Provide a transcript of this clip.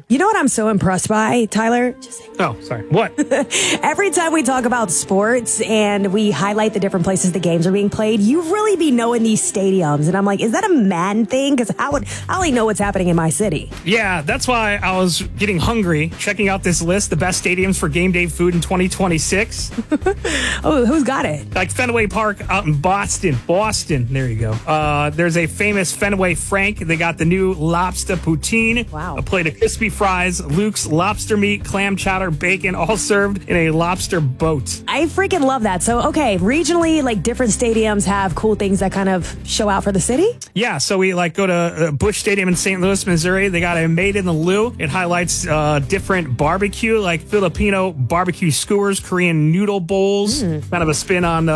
You know what I'm so impressed by, Tyler? Oh, sorry. What? Every time we talk about sports and we highlight the different places the games are being played, you really be knowing these stadiums. And I'm like, is that a Madden thing? Because I only know what's happening in my city. Yeah, that's why I was getting hungry, checking out this list, the best stadiums for game day food in 2026. Oh, who's got it? Like Fenway Park out in Boston. There you go. There's a famous Fenway Frank. They got the new lobster poutine. Wow. A plate of crispy fries, Luke's lobster meat, clam chowder, bacon, all served in a lobster boat. I freaking love that. So, okay, regionally, like different stadiums have cool things that kind of show out for the city? Yeah, so we go to Busch Stadium in St. Louis, Missouri. They got a Made in the Lou. It highlights different barbecue, like Filipino barbecue skewers, Korean noodle bowls, kind of a spin on